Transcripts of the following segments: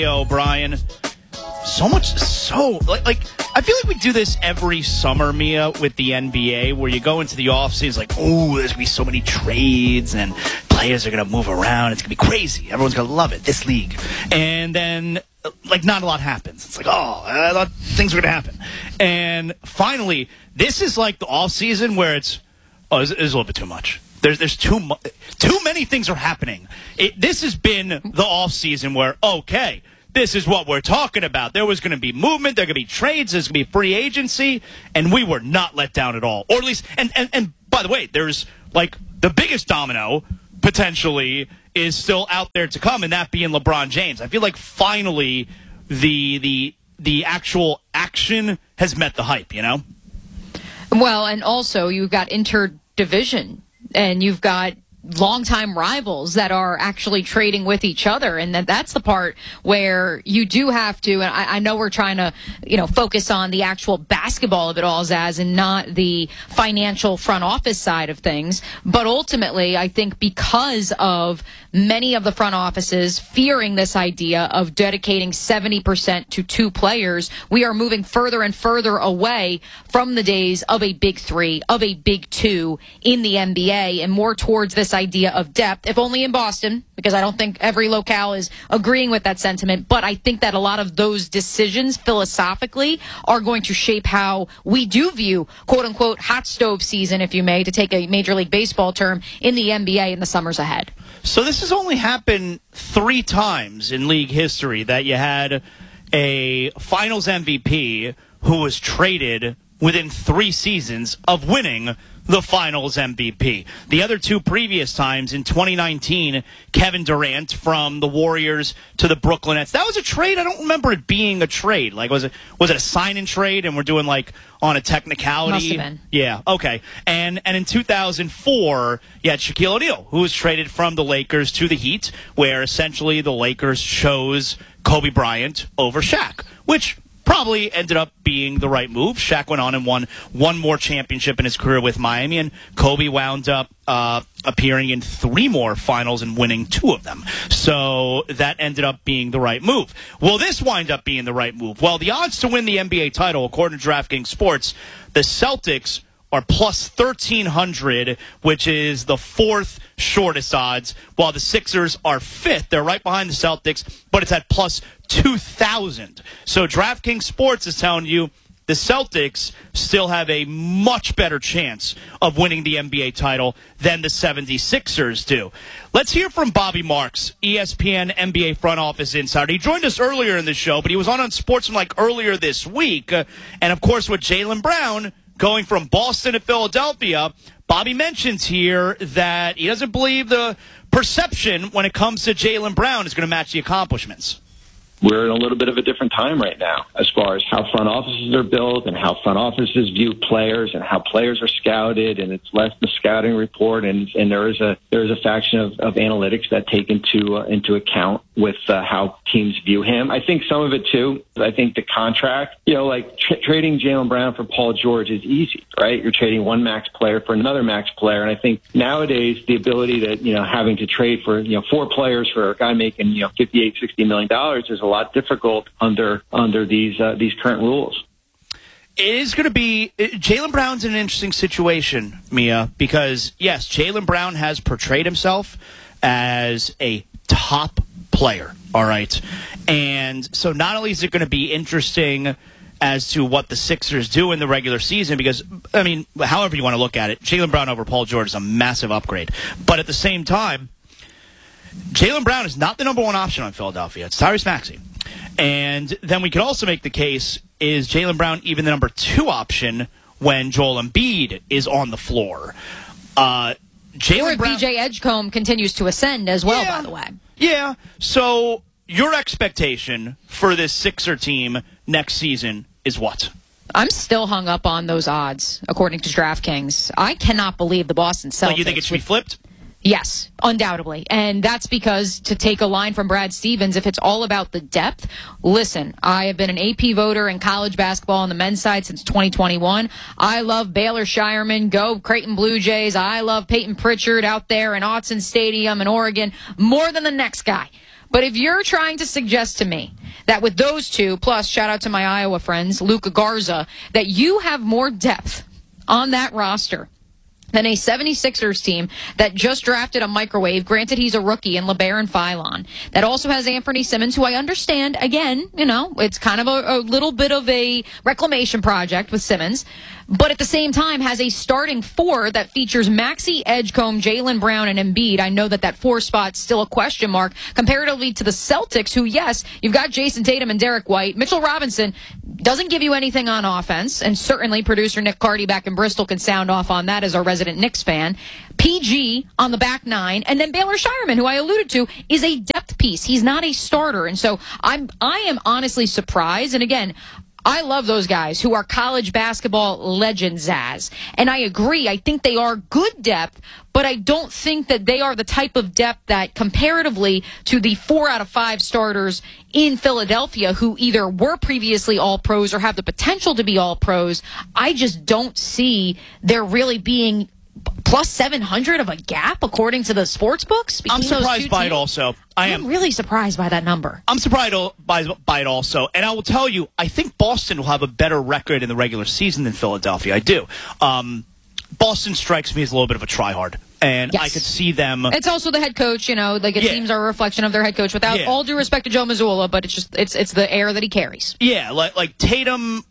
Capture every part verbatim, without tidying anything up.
O'Brien. So much, so, like, like, I feel like we do this every summer, Mia, with the N B A, where you go into the offseason, like, oh, there's going to be so many trades, and players are going to move around. It's going to be crazy. Everyone's going to love it, this league. And then, like, not a lot happens. It's like, oh, I thought things were going to happen. And finally, this is like the offseason where it's, oh, this is a little bit too much. There's there's too mu- too many things are happening. It, this has been the offseason where, okay, this is what we're talking about. There was going to be movement. There going to be trades. There's going to be free agency. And we were not let down at all. Or at least, and, and, and by the way, there's like the biggest domino potentially is still out there to come, and that being LeBron James. I feel like finally the the the actual action has met the hype, you know? Well, and also you've got interdivision, and you've got longtime rivals that are actually trading with each other, and that that's the part where you do have to, and I, I know we're trying to, you know, focus on the actual basketball of it all, Zaz, and not the financial front office side of things, but ultimately I think because of many of the front offices fearing this idea of dedicating seventy percent to two players, we are moving further and further away from the days of a big three, of a big two in the N B A, and more towards this idea of depth, if only in Boston, because I don't think every locale is agreeing with that sentiment. But I think that a lot of those decisions philosophically are going to shape how we do view, quote unquote, hot stove season, if you may, to take a Major League Baseball term, in the N B A in the summers ahead. So this has only happened three times in league history that you had a finals M V P who was traded within three seasons of winning the finals M V P. The other two previous times, in twenty nineteen, Kevin Durant from the Warriors to the Brooklyn Nets. That was a trade. I don't remember it being a trade. Like, was it was it a sign-in trade, and we're doing, like, on a technicality? Must have been. Yeah, okay. And and in two thousand four, you had Shaquille O'Neal, who was traded from the Lakers to the Heat, where essentially the Lakers chose Kobe Bryant over Shaq, which probably ended up being the right move. Shaq went on and won one more championship in his career with Miami, and Kobe wound up uh, appearing in three more finals and winning two of them. So that ended up being the right move. Will this wind up being the right move? Well, the odds to win the N B A title, according to DraftKings Sports, the Celtics are plus thirteen hundred, which is the fourth shortest odds, while the Sixers are fifth. They're right behind the Celtics, but it's at plus two thousand. So DraftKings Sports is telling you the Celtics still have a much better chance of winning the N B A title than the seventy-sixers do. Let's hear from Bobby Marks, E S P N N B A front office insider. He joined us earlier in the show, but he was on on Sportsmanlike earlier this week. Uh, and, of course, with Jaylen Brown going from Boston to Philadelphia, Bobby mentions here that he doesn't believe the perception when it comes to Jaylen Brown is going to match the accomplishments. We're in a little bit of a different time right now as far as how front offices are built and how front offices view players and how players are scouted, and it's less the scouting report, and, and there is a there is a faction of, of analytics that take into uh, into account with uh, how teams view him. I think some of it too. I think the contract, you know, like tra- trading Jaylen Brown for Paul George is easy, right? You're trading one max player for another max player, and I think nowadays the ability to, you know, having to trade for, you know, four players for a guy making, you know, fifty-eight, sixty million dollars is a lot difficult under under these uh, these current rules. It is going to be Jaylen Brown's in an interesting situation, Mia, because yes, Jaylen Brown has portrayed himself as a top player. All right, and so not only is it going to be interesting as to what the Sixers do in the regular season, because, I mean, however you want to look at it, Jaylen Brown over Paul George is a massive upgrade. But at the same time, Jaylen Brown is not the number one option on Philadelphia. It's Tyrese Maxey. And then we could also make the case, is Jaylen Brown even the number two option when Joel Embiid is on the floor? Uh, Jaylen Brown, B J Edgecombe continues to ascend as well, yeah, by the way. Yeah. So your expectation for this Sixer team next season is what? I'm still hung up on those odds, according to DraftKings. I cannot believe the Boston Celtics. Like, you think it should be flipped? Yes, undoubtedly. And that's because, to take a line from Brad Stevens, if it's all about the depth, listen, I have been an A P voter in college basketball on the men's side since twenty twenty-one. I love Baylor Shireman, go Creighton Blue Jays. I love Peyton Pritchard out there in Autzen Stadium in Oregon more than the next guy. But if you're trying to suggest to me that with those two, plus shout out to my Iowa friends, Luka Garza, that you have more depth on that roster than a seventy-sixers team that just drafted a microwave, granted he's a rookie, in LeBaron Philon, that also has Anthony Simmons, who I understand, again, you know, it's kind of a, a little bit of a reclamation project with Simmons, but at the same time has a starting four that features Maxey, Edgecombe, Jaylen Brown, and Embiid. I know that that four spot's still a question mark comparatively to the Celtics, who, yes, you've got Jason Tatum and Derek White. Mitchell Robinson doesn't give you anything on offense, and certainly producer Nick Carty back in Bristol can sound off on that as our resident Knicks fan. P G on the back nine, and then Baylor Shireman, who I alluded to, is a depth piece. He's not a starter, and so I'm I am honestly surprised. And again, I love those guys who are college basketball legends, as, and I agree. I think they are good depth, but I don't think that they are the type of depth that, comparatively to the four out of five starters in Philadelphia who either were previously all-pros or have the potential to be all-pros, I just don't see there really being plus seven hundred of a gap, according to the sports books. I'm surprised by it also. I am I'm really surprised by that number. I'm surprised by, by it also. And I will tell you, I think Boston will have a better record in the regular season than Philadelphia. I do. Um, Boston strikes me as a little bit of a tryhard. And yes. I could see them. It's also the head coach, you know, like it yeah. seems are a reflection of their head coach. Without yeah. all due respect to Joe Mazzulla, but it's just it's it's the air that he carries. Yeah, like like Tatum.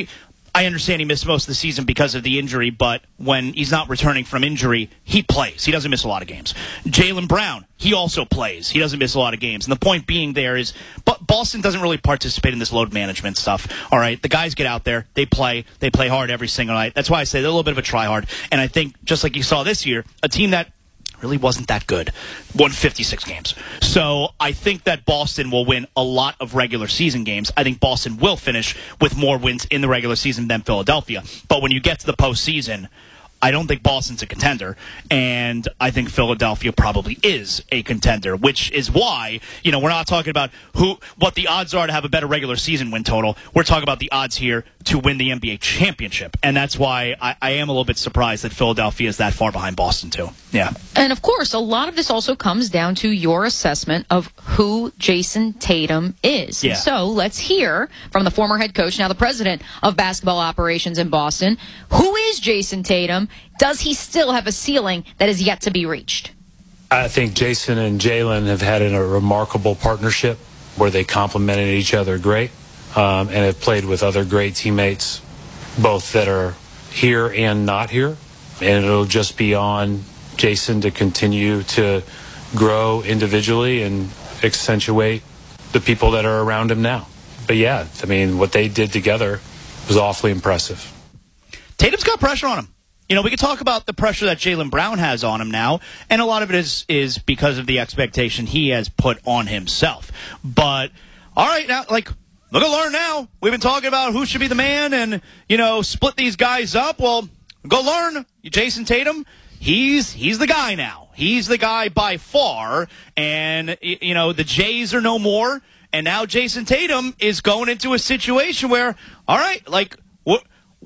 I understand he missed most of the season because of the injury, but when he's not returning from injury, he plays. He doesn't miss a lot of games. Jaylen Brown, he also plays. He doesn't miss a lot of games. And the point being there is, but Boston doesn't really participate in this load management stuff. All right, the guys get out there, they play, they play hard every single night. That's why I say they're a little bit of a try-hard. And I think, just like you saw this year, a team that really wasn't that good won fifty-six games. So I think that Boston will win a lot of regular season games. I think Boston will finish with more wins in the regular season than Philadelphia. But when you get to the postseason, I don't think Boston's a contender, and I think Philadelphia probably is a contender, which is why, you know, we're not talking about who what the odds are to have a better regular season win total. We're talking about the odds here to win the N B A championship, and that's why I, I am a little bit surprised that Philadelphia is that far behind Boston, too. Yeah. And, of course, a lot of this also comes down to your assessment of who Jason Tatum is. Yeah. So let's hear from the former head coach, now the president of basketball operations in Boston. Who is Jason Tatum? Does he still have a ceiling that is yet to be reached? I think Jason and Jaylen have had a remarkable partnership where they complemented each other great um, and have played with other great teammates, both that are here and not here. And it'll just be on Jason to continue to grow individually and accentuate the people that are around him now. But yeah, I mean, what they did together was awfully impressive. Tatum's got pressure on him. You know, we could talk about the pressure that Jaylen Brown has on him now, and a lot of it is is because of the expectation he has put on himself. But, all right, now, like, look at learn now. We've been talking about who should be the man and, you know, split these guys up. Well, go learn. Jason Tatum, he's he's the guy now. He's the guy by far, and, you know, the Jays are no more, and now Jason Tatum is going into a situation where, all right, like, what?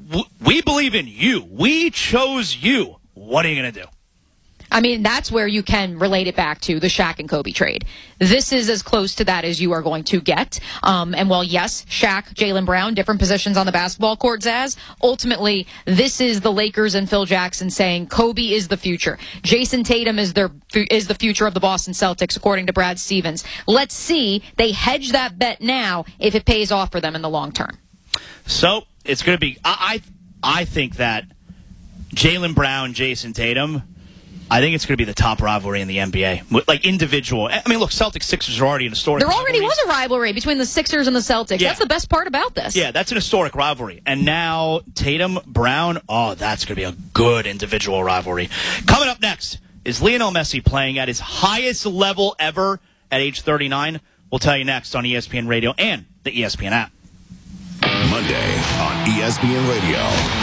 We believe in you. We chose you. What are you going to do? I mean, that's where you can relate it back to the Shaq and Kobe trade. This is as close to that as you are going to get. Um, and while, yes, Shaq, Jaylen Brown, different positions on the basketball court, Zaz, ultimately, this is the Lakers and Phil Jackson saying Kobe is the future. Jason Tatum is their is the future of the Boston Celtics, according to Brad Stevens. Let's see. They hedge that bet now if it pays off for them in the long term. So it's going to be. I I, I think that Jaylen Brown, Jason Tatum, I think it's going to be the top rivalry in the N B A. Like individual. I mean, look, Celtics Sixers are already an historic. There already rivalry. was a rivalry between the Sixers and the Celtics. Yeah. That's the best part about this. Yeah, that's an historic rivalry. And now Tatum, Brown, oh, that's going to be a good individual rivalry. Coming up next, is Lionel Messi playing at his highest level ever at age thirty-nine? We'll tell you next on E S P N Radio and the E S P N app. Monday on E S P N Radio.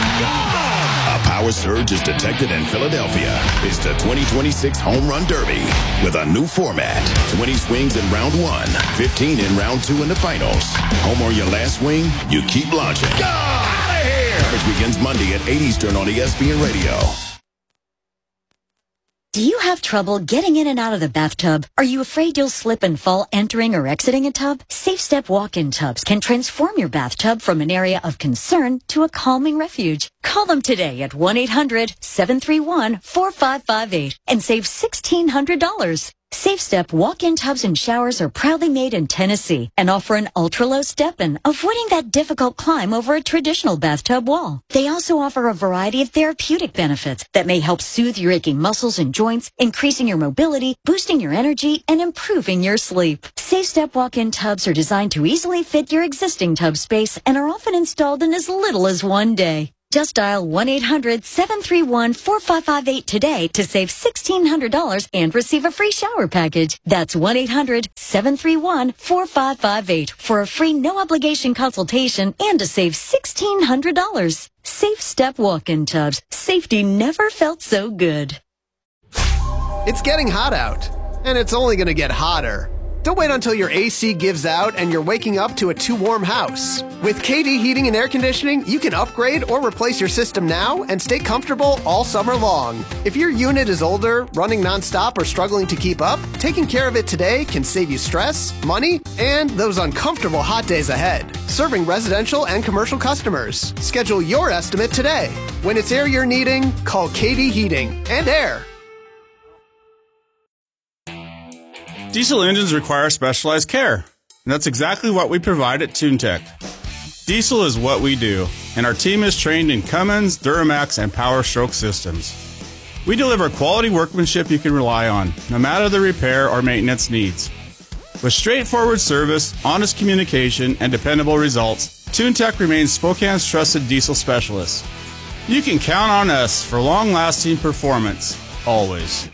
A power surge is detected in Philadelphia. It's the twenty twenty-six Home Run Derby with a new format. twenty swings in round one, fifteen in round two in the finals. Home or your last swing, you keep launching. Go! Out of here! Coverage begins Monday at eight Eastern on E S P N Radio. Do you have trouble getting in and out of the bathtub? Are you afraid you'll slip and fall entering or exiting a tub? Safe Step walk-in tubs can transform your bathtub from an area of concern to a calming refuge. Call them today at one eight hundred seven three one four five five eight and save sixteen hundred dollars. Safe Step walk-in tubs and showers are proudly made in Tennessee and offer an ultra-low step-in, avoiding that difficult climb over a traditional bathtub wall. They also offer a variety of therapeutic benefits that may help soothe your aching muscles and joints, increasing your mobility, boosting your energy, and improving your sleep. Safe Step walk-in tubs are designed to easily fit your existing tub space and are often installed in as little as one day. Just dial one eight hundred seven three one four five five eight today to save sixteen hundred dollars and receive a free shower package. That's one eight hundred seven three one four five five eight for a free no-obligation consultation and to save sixteen hundred dollars. Safe Step walk-in tubs. Safety never felt so good. It's getting hot out, and it's only going to get hotter. Don't wait until your A C gives out and you're waking up to a too warm house. With K D Heating and Air Conditioning, you can upgrade or replace your system now and stay comfortable all summer long. If your unit is older, running nonstop, or struggling to keep up, taking care of it today can save you stress, money, and those uncomfortable hot days ahead. Serving residential and commercial customers. Schedule your estimate today. When it's air you're needing, call K D Heating and Air. Diesel engines require specialized care, and that's exactly what we provide at TuneTech. Diesel is what we do, and our team is trained in Cummins, Duramax, and Power Stroke systems. We deliver quality workmanship you can rely on, no matter the repair or maintenance needs. With straightforward service, honest communication, and dependable results, TuneTech remains Spokane's trusted diesel specialist. You can count on us for long-lasting performance, always.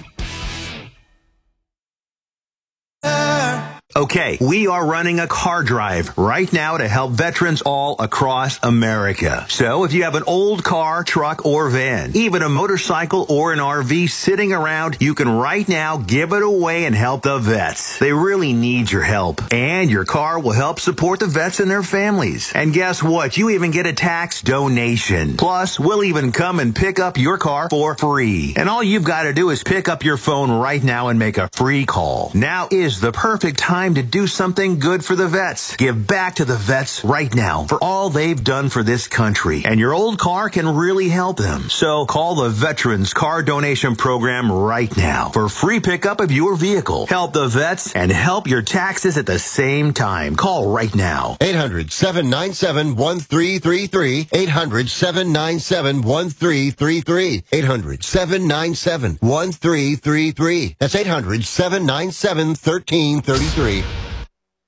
Okay, we are running a car drive right now to help veterans all across America. So if you have an old car, truck, or van, even a motorcycle or an R V sitting around, you can right now give it away and help the vets. They really need your help. And your car will help support the vets and their families. And guess what? You even get a tax donation. Plus, we'll even come and pick up your car for free. And all you've got to do is pick up your phone right now and make a free call. Now is the perfect time to do something good for the vets. Give back to the vets right now for all they've done for this country. And your old car can really help them. So call the Veterans Car Donation Program right now for free pickup of your vehicle. Help the vets and help your taxes at the same time. Call right now. eight hundred seven nine seven one three three three. eight hundred seven nine seven one three three three. eight hundred seven nine seven one three three three. That's eight hundred seven nine seven one three three three.